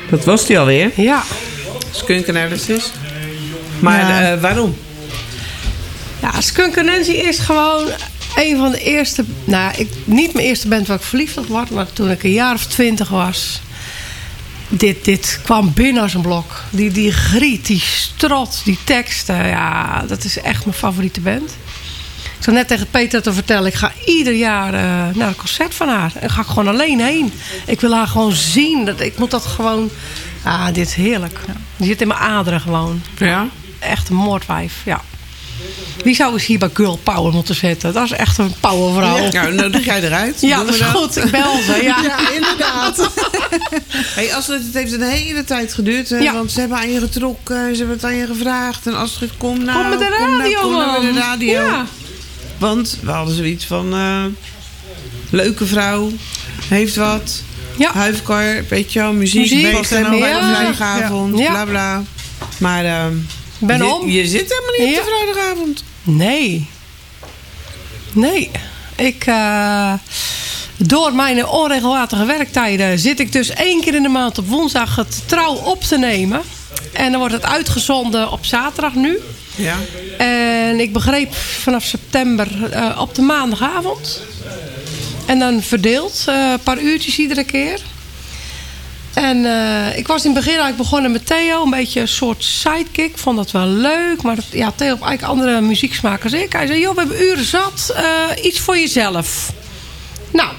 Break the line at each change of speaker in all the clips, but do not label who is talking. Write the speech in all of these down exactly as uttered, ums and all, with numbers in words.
Dat was die alweer.
Ja.
Skunk Analysis. Maar ja. uh, waarom?
Ja, Skunk Nancy is gewoon een van de eerste... Nou, ik, niet mijn eerste band waar ik verliefd op was, maar toen ik een jaar of twintig was... Dit, dit kwam binnen als een blok. Die, die griet, die strot, die teksten. Ja, dat is echt mijn favoriete band. Ik zou net tegen Peter te vertellen... ik ga ieder jaar uh, naar een concert van haar. En ga ik gewoon alleen heen. Ik wil haar gewoon zien. Dat, ik moet dat gewoon... Ah, dit is heerlijk. Die zit in mijn aderen gewoon.
Ja?
Echt een moordwijf, ja. Wie zou eens hier bij Girl Power moeten zetten? Dat is echt een powervrouw.
Ja, nou, nodig jij eruit.
Ja, dat is dat? Goed. Ik bel ze. Ja,
ja inderdaad. Hey, Astrid, het heeft een hele tijd geduurd. Hè, ja. Want ze hebben aan je getrokken. Ze hebben het aan je gevraagd. En Astrid, kom nou.
Kom met de radio,
kom nou, kom met de radio.
Ja.
Want we hadden zoiets van... Uh, leuke vrouw. Heeft wat.
Ja.
Huifkar. Weet je wel. Muziek.
Muziek.
Past en al bij de vrijdagavond.
Ja.
Bla bla. Maar... Uh,
ben
je,
om.
je zit helemaal niet
ja.
op de vrijdagavond.
Nee. Nee. Ik... Uh, door mijn onregelmatige werktijden... zit ik dus één keer in de maand op woensdag het trouw op te nemen. En dan wordt het uitgezonden op zaterdag nu.
Ja.
En ik begreep vanaf september uh, op de maandagavond. En dan verdeeld. Uh, een paar uurtjes iedere keer. En uh, ik was in het begin eigenlijk begonnen met Theo. Een beetje een soort sidekick. Ik vond dat wel leuk. Maar ja, Theo heeft eigenlijk andere muzieksmaak als ik. Hij zei, joh, we hebben uren zat. Uh, iets voor jezelf. Nou,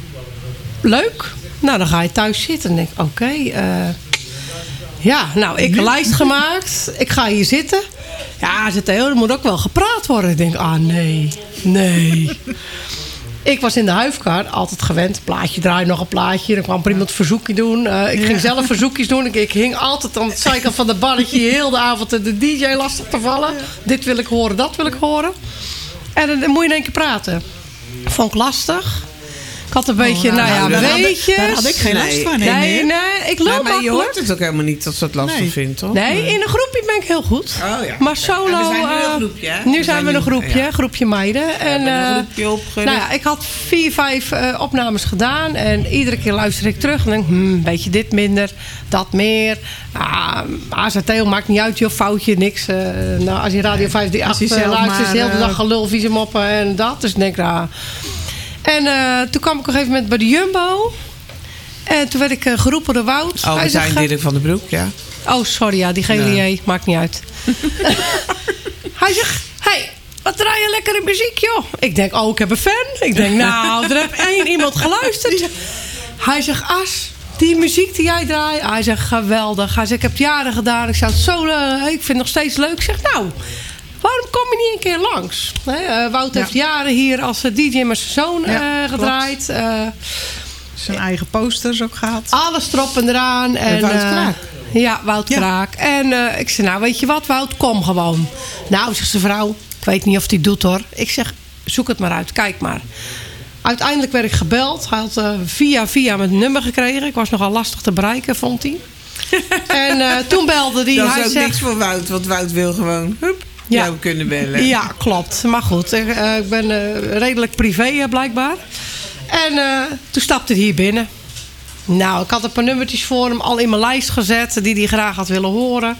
leuk. Nou, dan ga je thuis zitten en denk ik, oké. Okay, uh, ja, nou, ik heb een lijst gemaakt. Ik ga hier zitten. Ja, zei Theo, er moet ook wel gepraat worden. Ik denk, ah, nee, nee. Ik was in de huifkar, altijd gewend. Plaatje draaien, nog een plaatje. Dan kwam er iemand verzoekje doen. Uh, ik ja. ging zelf verzoekjes doen. Ik, ik hing altijd aan het zijkant van de barretje... heel de avond de D J lastig te vallen. Ja. Dit wil ik horen, dat wil ik horen. En dan, dan moet je in één keer praten. Vond ik lastig. Ik had een oh, beetje, nou, nou ja,
daar
weet je.
Daar had ik geen last
nee,
van.
Nee, nee, nee, ik loop
maar, maar je hoort
makkelijk.
het ook helemaal niet dat ze het lastig
nee.
vindt, toch?
Nee, in een groepje ben ik heel goed.
Oh, ja.
Maar solo...
En we zijn nu
uh,
een groepje, hè?
Nu
we
zijn we
nu,
een groepje,
ja.
groepje meiden. En,
we
uh,
een groepje opgericht.
nou ja, ik had vier, vijf uh, opnames gedaan. En iedere keer luister ik terug en denk... Hmm, beetje dit minder, dat meer. Ah, maar zei Theo, maakt niet uit, joh, foutje, niks. Uh, nou, als je Radio vijf drie acht uh, luistert... is de hele dag gelul, vieze moppen en dat. Dus ik denk, nou... En uh, toen kwam ik op een gegeven moment bij de Jumbo. En toen werd ik uh, geroepen door Wout.
Oh, we zijn Dirk van den Broek, ja.
Oh, sorry, ja, die G L J, nee. Maakt niet uit. Hij zegt, hey, wat draai je lekkere muziek, joh? Ik denk, oh, ik heb een fan. Ik denk, nou, er heeft één iemand geluisterd. Hij zegt, As, die muziek die jij draait... Hij zegt, geweldig. Hij zegt, ik heb het jaren gedaan. Ik zou het zo leuk. Ik vind het nog steeds leuk. Ik zeg, nou... waarom kom je niet een keer langs? Nee, uh, Wout ja. heeft jaren hier als D J met zijn zoon uh, ja, gedraaid. Uh,
zijn eigen posters ook gehad.
Alles erop en eraan. En,
en Wout
uh,
Kraak.
Ja, Wout ja. Kraak. En uh, ik zei, nou weet je wat Wout, kom gewoon. Nou, zegt zijn vrouw, ik weet niet of hij het doet hoor. Ik zeg, zoek het maar uit, kijk maar. Uiteindelijk werd ik gebeld. Hij had uh, via via mijn nummer gekregen. Ik was nogal lastig te bereiken, vond hij. En uh, toen belde hij.
Dat is
hij
ook
zegt,
niks voor Wout, want Wout wil gewoon... Hup.
Ja.
Jou kunnen bellen.
Ja, klopt. Maar goed, uh, ik ben uh, redelijk privé uh, blijkbaar. En uh, toen stapte hij hier binnen. Nou, ik had een paar nummertjes voor hem al in mijn lijst gezet... die hij graag had willen horen.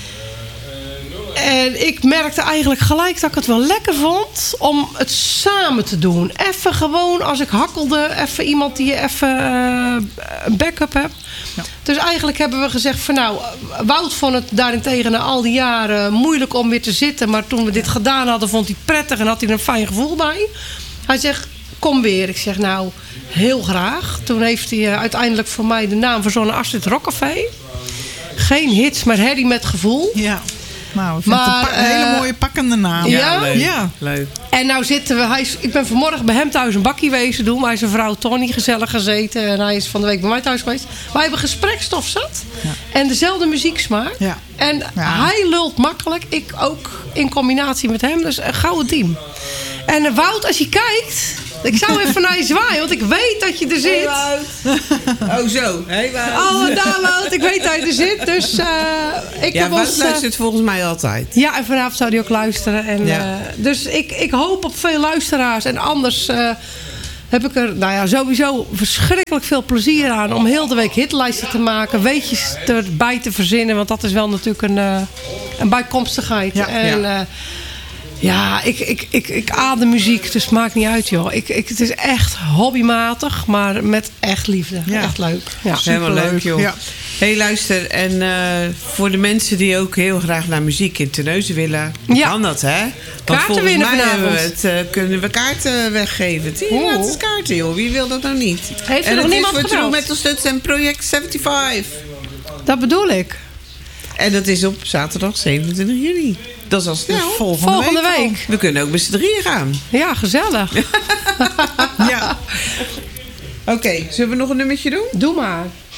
En ik merkte eigenlijk gelijk dat ik het wel lekker vond... om het samen te doen. Even gewoon, als ik hakkelde... even iemand die je even uh, een backup hebt. Ja. Dus eigenlijk hebben we gezegd van nou... Wout vond het daarentegen na al die jaren moeilijk om weer te zitten... maar toen we dit gedaan hadden vond hij het prettig... en had hij er een fijn gevoel bij. Hij zegt, kom weer. Ik zeg nou, heel graag. Toen heeft hij uh, uiteindelijk voor mij de naam verzonnen... Astrid Rockcafé. Geen hits, maar herrie met gevoel.
Ja. Nou, ik vind maar, het een, pa- een hele mooie pakkende naam.
Ja,
ja?
Leuk.
ja.
leuk.
En nou zitten we... Hij is, ik ben vanmorgen bij hem thuis een bakkie wezen doen. Hij is zijn vrouw Tony gezellig gezeten. En hij is van de week bij mij thuis geweest. Wij hebben gesprekstof zat. Ja. En dezelfde muzieksmaak. Ja. En ja. hij lult makkelijk. Ik ook in combinatie met hem. Dus een gouden team. En uh, Wout, als je kijkt... Ik zou even naar je zwaaien, want ik weet dat je er zit.
Hey, oh, zo. Hey, Wout.
Oh, daar, Wout. Ik weet dat je er zit. Dus uh, ik
ja,
heb
Wout
ons, uh,
luistert volgens mij altijd.
Ja, en vanavond zou hij ook luisteren. En, ja. uh, dus ik, ik hoop op veel luisteraars. En anders uh, heb ik er nou ja, sowieso verschrikkelijk veel plezier aan. Om heel de week hitlijsten te maken. Weetjes erbij te verzinnen. Want dat is wel natuurlijk een, uh, een bijkomstigheid.
Ja,
en
ja.
Uh, ja, ik, ik, ik, ik adem muziek. Dus het maakt niet uit, joh. Ik, ik, het is echt hobbymatig. Maar met echt liefde.
Ja.
Echt leuk. Ja.
Helemaal leuk, joh.
Ja.
Hé, hey, luister. En uh, voor de mensen die ook heel graag naar muziek in Terneuzen willen,
Ja.
kan dat, hè? Want
Kaarten
volgens
winnen
mij
vanavond.
hebben we het, uh, kunnen we kaarten weggeven. Zie je,
Oeh.
dat is kaarten, joh. Wie wil dat nou niet?
Heeft er
en
nog
het
niemand
is voor True
gebeld?
Metal Studs en Project zevenenzeventig.
Dat bedoel ik.
En dat is op zaterdag zevenentwintig juni. Dat is al snel.
Dus volgende,
Volgende
week. al.
week.
We kunnen ook met z'n drieën gaan.
Ja, gezellig.
Ja.
Oké, okay, zullen we nog een nummertje doen?
Doe maar.